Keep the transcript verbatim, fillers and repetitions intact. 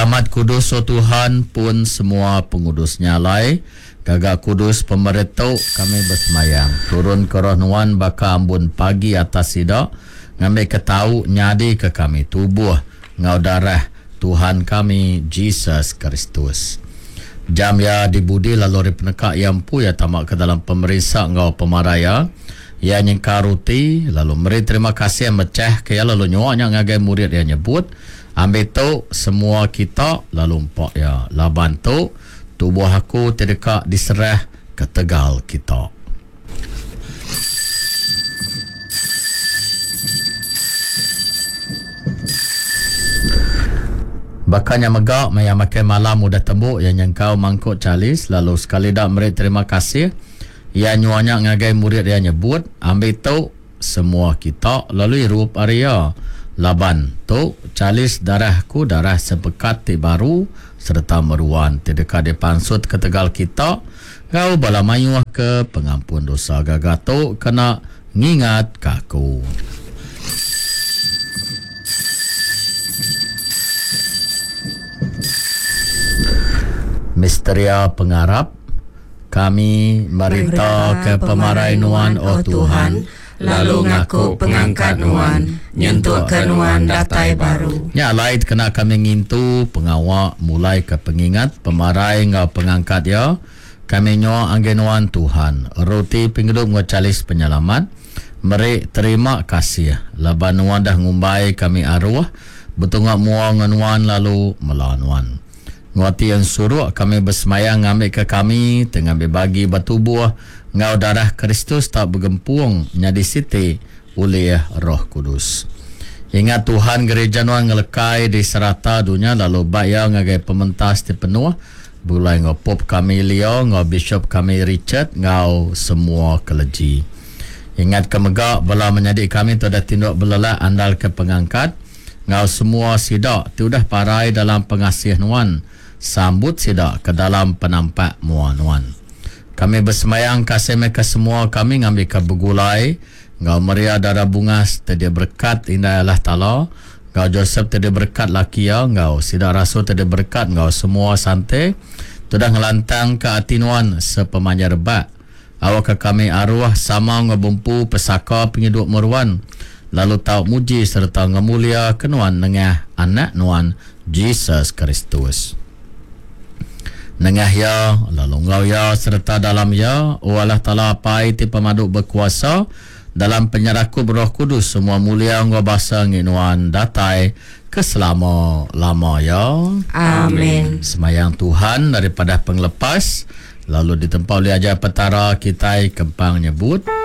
Selamat kudus o Tuhan pun semua pengudusnya lai. Gagak kudus pemerintah kami bersemayang. Turun ke roh nuan baka ambun pagi atas sidak. Ngambil ketau nyadi ke kami tubuh. Ngau darah Tuhan kami Jesus Kristus. Jam ya dibudi lalu penekak yang pu ya tamak ke dalam pemerintah ngau pemaraya. Ya nyengkaruti lalu meri terima kasih yang mecah ke ya lalu nyawanya ngagai murid yang nyebut. Ambil tu semua kita lalu empak ya laban tu tubuh aku terdekat diserah ke tegal kita. Bakanya megak maya makan malam mudah tembuk yang nyengkau mangkuk calis lalu sekali dak meri terima kasih ya nyuanya ngagai murid yang nyebut ambil tu semua kita lalu rup area laban tu calis darahku darah sepekat ti baru serta meruan terdekat di pansut ke tegal kita kau bala mayuah ke pengampun dosa gagato kena ngingat kaku. Misteria pengarap kami marita ke pemarai nuan o Tuhan lalu ngaku pengangkat nuan nyentuk ke nuan datai baru. Ya lain kena kami ngintu pengawak mulai ke pengingat pemarai ngau pengangkat ya. Kami nyo angge nuan Tuhan. Roti pinghidup ngocalis penyelamat. Meri terima kasih. Laban nuan dah ngumbai kami arwah. Betungak muang nuan lalu melawan. Nguati yang suruh kami bersemayang ngambil ke kami tengah berbagi batu buah ngau darah Kristus tak bergempung nyadi siti oleh Roh Kudus. Ingat Tuhan gereja nuan ngelekai di serata dunia lalu bayar ngagai pementas di penuh bulai ngau Pop kami Leo ngau Bishop kami Richard ngau semua keleji. Ingat kemegak bela menjadi kami tu dah tinduk belelak andal ke pengangkat ngau semua sidak tu dah parai dalam pengasih nuan sambut sidak ke dalam penampak muan nuan. Kami bersemayang kasih mereka semua kami ngambil ke begulai ngau Maria darah bungas tadi berkat indah Allah Ta'ala ngau Joseph tadi berkat laki ya ngau sidak rasul tadi berkat ngau semua santai tu dah ngelantang ke hati nuan sepemanja rebak awak ke kami arwah sama ngebumpu pesaka penghidup meruan lalu tau muji serta ngemulia kenuan nengah anak nuan Jesus Kristus. Nengah ya, lalu ngau ya serta dalam ya, o Allah Ta'ala apai ti pemaduk berkuasa, dalam penyerahku Roh Kudus, semua mulia ngau basa nginuan datai, keselama lama ya. Amin. Semayang Tuhan daripada penglepas, lalu ditempau oleh ajar petara kita kempang nyebut.